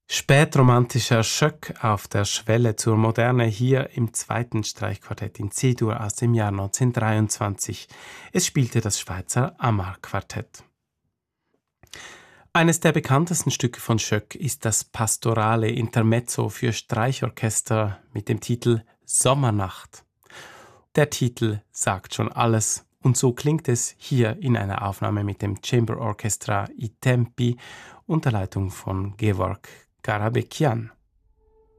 Spätromantischer Schöck auf der Schwelle zur Moderne hier im zweiten Streichquartett in C-Dur aus dem Jahr 1923. Es spielte das Schweizer Amar-Quartett. Eines der bekanntesten Stücke von Schöck ist das pastorale Intermezzo für Streichorchester mit dem Titel Sommernacht. Der Titel sagt schon alles und so klingt es hier in einer Aufnahme mit dem Chamber Orchestra I Tempi unter Leitung von Georg Garabekyan.